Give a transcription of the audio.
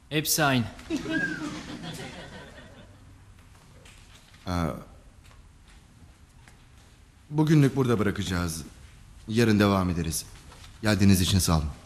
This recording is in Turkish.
Hepsi aynı. Bugünlük burada bırakacağız. Yarın devam ederiz. Geldiğiniz için sağ olun.